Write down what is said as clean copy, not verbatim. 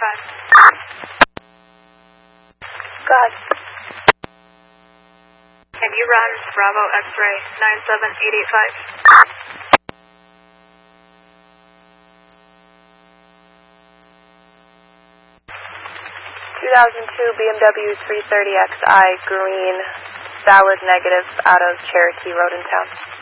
Go ahead. Can you run Bravo X-ray 97885? 2002 BMW 330xi green, valid negative out of Cherokee Road in town.